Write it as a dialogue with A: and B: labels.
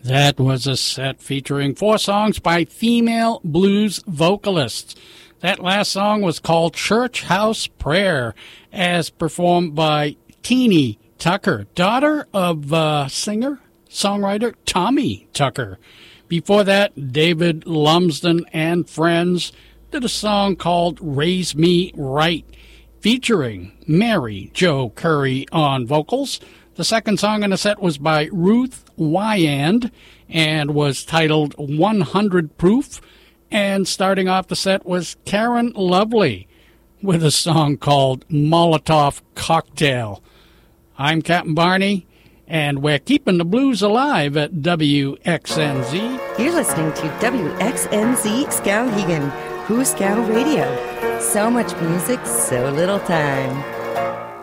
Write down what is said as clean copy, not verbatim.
A: That was a set featuring 4 songs by female blues vocalists. That last song was called Church House Prayer, as performed by Teenie Tucker, daughter of singer-songwriter Tommy Tucker. Before that, David Lumsden and Friends did a song called Raise Me Right, featuring Mary Jo Curry on vocals. The second song in the set was by Ruth Wyand and was titled 100 Proof. And starting off the set was Karen Lovely with a song called Molotov Cocktail. I'm Captain Barney, and we're keeping the blues alive at WXNZ.
B: You're listening to WXNZ Skowhegan, Who's Scow Radio. So much music, so little time.